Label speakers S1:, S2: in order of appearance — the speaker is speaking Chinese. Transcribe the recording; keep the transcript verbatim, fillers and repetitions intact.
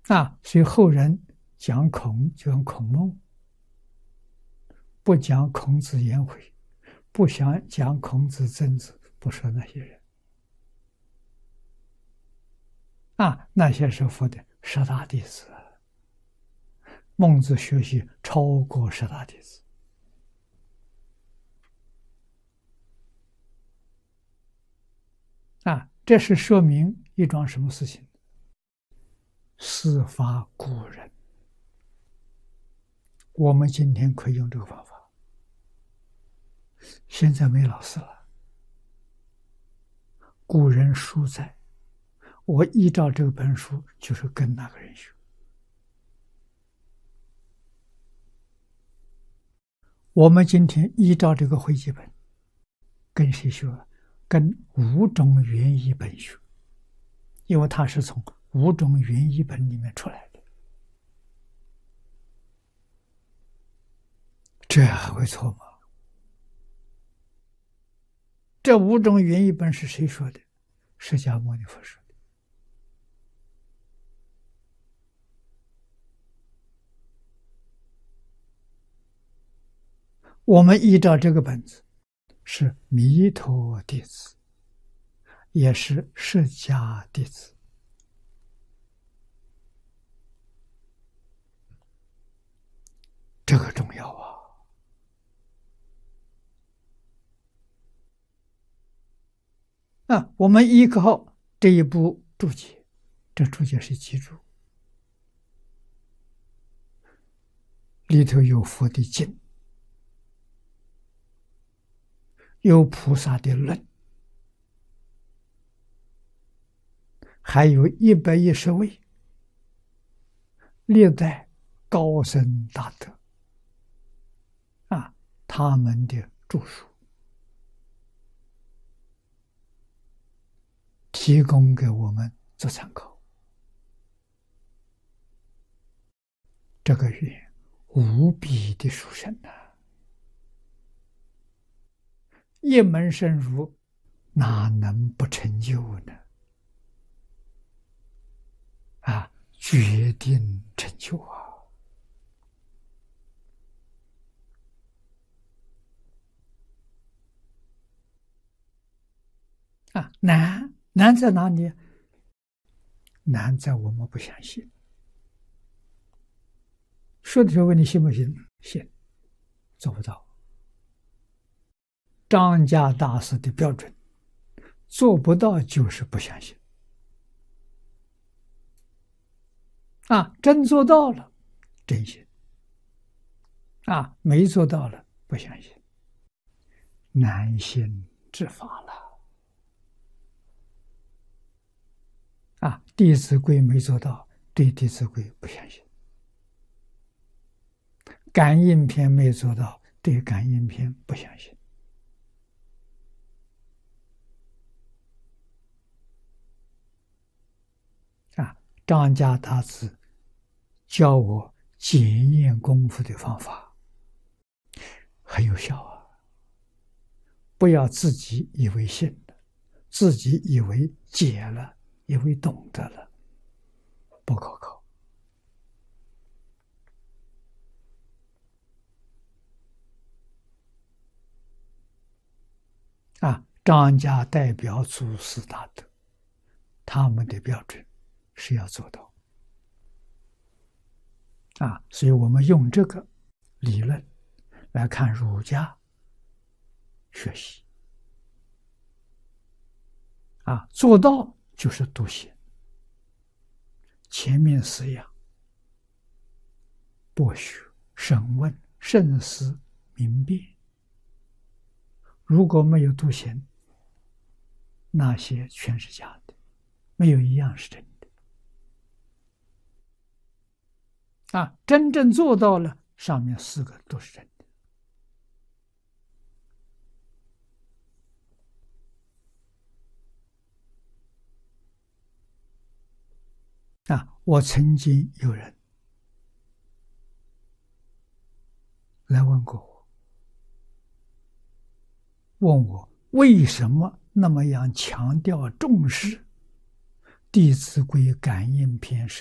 S1: 啊，所以后人讲孔就用孔孟，不讲孔子颜回，不想讲孔子曾子，不说那些人。啊，那些是佛的十大弟子，孟子学习超过十大弟子。啊，这是说明一桩什么事情？司法古人，我们今天可以用这个方法。现在没老师了，古人书在，我依照这本书就是跟那个人学。我们今天依照这个会记本，跟谁学？跟五种原译本学，因为它是从五种原译本里面出来的，这还会错吗？这五种原译本是谁说的？释迦牟尼佛说的。我们依照这个本子，是弥陀弟子，也是释迦弟子。这个重要啊！啊，我们依靠这一部注解，这注解是集注，里头有佛的经，有菩萨的论，还有一百一十位历代高僧大德啊，他们的著述，提供给我们做参考。这个语无比的殊胜呐、啊！一门深入，哪能不成就呢？啊，决定成就啊！啊，难难在哪里？难在我们不相信。说的时候问你信不信？信，做不到。张家大师的标准，做不到就是不相信。啊，真做到了，真信。啊，没做到了，不相信。难信之法了。啊，《弟子规》没做到，对《弟子规》不相信；感应篇没做到，对感应篇不相信。啊，张家大师教我检验功夫的方法，很有效啊！不要自己以为信了，自己以为解了，以为懂得了，不可靠。啊，张家代表祖师大德，他们的标准是要做到。啊，所以我们用这个理论来看儒家学习。啊，做到就是笃信。前面四样：博学、审问、慎思、明辨。如果没有笃信，那些全是假的，没有一样是真的。啊，真正做到了，上面四个都是真的。啊，我曾经有人来问过我，问我为什么那么样强调重视《弟子规》感应篇是